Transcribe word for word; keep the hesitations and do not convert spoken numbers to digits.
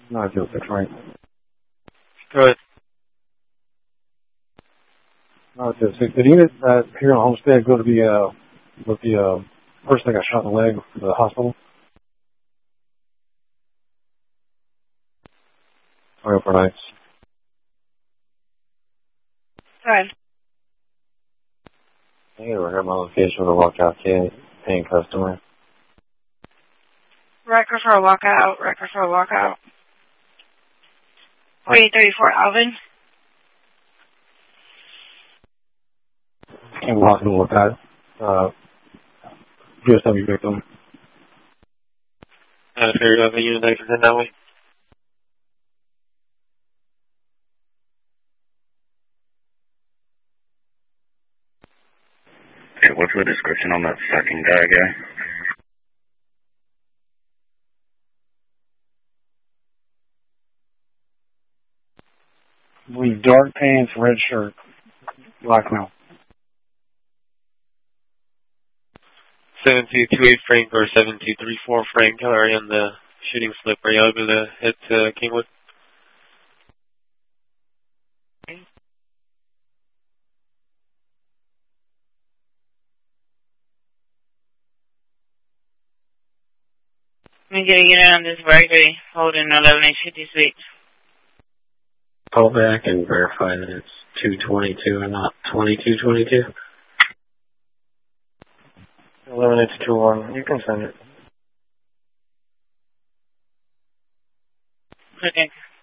nine zero six, right? Good. nine zero six. Did you uh, here on Homestead go to the, uh, with the uh, person that got shot in the leg to the hospital? Sorry for nights. Good. I never heard my location with a walkout kid, paying customer. Record for a walkout. Record for a walkout. forty-eight thirty-four Alvin. Can't walk in with that. Uh, G S W victim. I figured out the unit I can send that way. Okay, what's the description on that second guy guy? With dark pants, red shirt, black male. seven two two eight Frank or seven two three four Frank are on the shooting slip. Are you able to hit uh, Kingwood? Let me get a unit on this Burglary. Holding eleven eight fifty suite. Call back and verify that it's two twenty-two and not twenty-two twenty-two. eleven eight two one. You can send it. Okay.